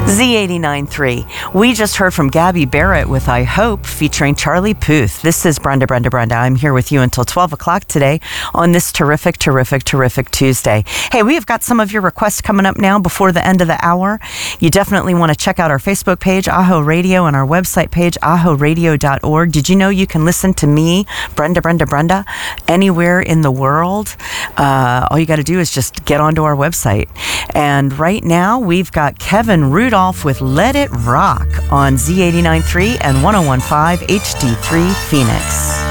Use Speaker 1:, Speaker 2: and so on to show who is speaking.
Speaker 1: Z89.3. We just heard from Gabby Barrett with I Hope featuring Charlie Puth. This is Brenda. I'm here with you until 12 o'clock today on this terrific Tuesday. Hey, we have got some of your requests coming up now before the end of the hour. You definitely want to check out our Facebook page, Aho Radio, and our website page, ahoradio.org. Did you know you can listen to me, Brenda, anywhere in the world? All you got to do is just get onto our website. And right now, we've got Kevin Rudolph with Let It Rock on Z89.3 and 101.5 HD3 Phoenix.